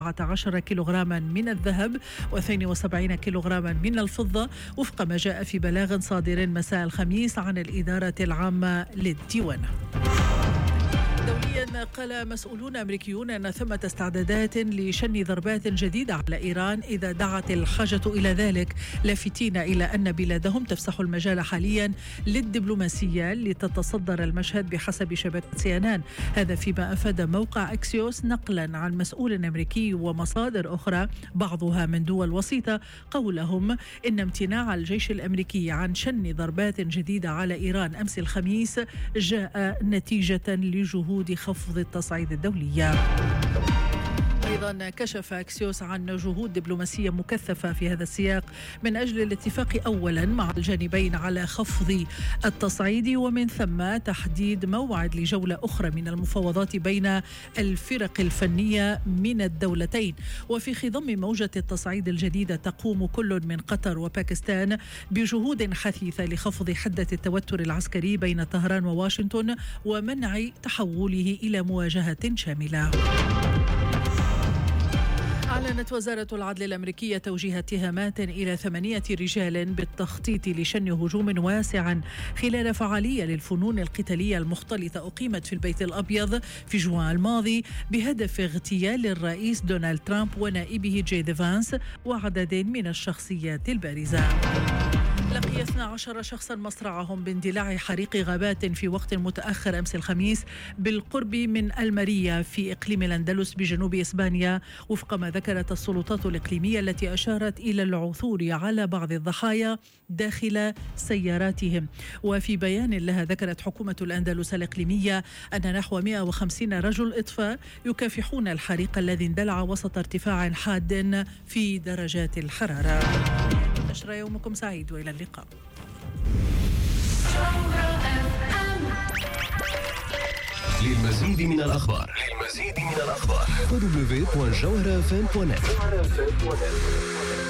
14 كيلوغراما من الذهب و72 كيلوغراما من الفضة، وفق ما جاء في بلاغ صادر مساء الخميس عن الإدارة العامة للديوان. دوليا، قال مسؤولون أمريكيون أن ثمة استعدادات لشن ضربات جديدة على إيران إذا دعت الحاجة إلى ذلك، لافتين إلى أن بلادهم تفسح المجال حاليا للدبلوماسية لتتصدر المشهد بحسب شبكة CNN. هذا فيما أفاد موقع أكسيوس نقلا عن مسؤول أمريكي ومصادر أخرى بعضها من دول وسيطة قولهم إن امتناع الجيش الأمريكي عن شن ضربات جديدة على إيران أمس الخميس جاء نتيجة لجهود خفض التصعيد الدولية. أيضا كشف أكسيوس عن جهود دبلوماسية مكثفة في هذا السياق من أجل الاتفاق أولا مع الجانبين على خفض التصعيد، ومن ثم تحديد موعد لجولة أخرى من المفاوضات بين الفرق الفنية من الدولتين. وفي خضم موجة التصعيد الجديدة تقوم كل من قطر وباكستان بجهود حثيثة لخفض حدة التوتر العسكري بين طهران وواشنطن ومنع تحوله إلى مواجهة شاملة. أعلنت وزارة العدل الأمريكية توجيه اتهامات إلى 8 رجال بالتخطيط لشن هجوم واسع خلال فعالية للفنون القتالية المختلطة أقيمت في البيت الأبيض في جوان الماضي بهدف اغتيال الرئيس دونالد ترامب ونائبه جي فانس وعدد من الشخصيات البارزة. لقي 12 شخصا مصرعهم باندلاع حريق غابات في وقت متأخر أمس الخميس بالقرب من الماريا في إقليم الأندلس بجنوب إسبانيا، وفق ما ذكرت السلطات الإقليمية التي أشارت إلى العثور على بعض الضحايا داخل سياراتهم. وفي بيان لها ذكرت حكومة الأندلس الإقليمية أن نحو 150 رجل إطفاء يكافحون الحريق الذي اندلع وسط ارتفاع حاد في درجات الحرارة. نشرة يومكم سعيد وإلى اللقاء. للمزيد من الأخبار www.jawharafm.net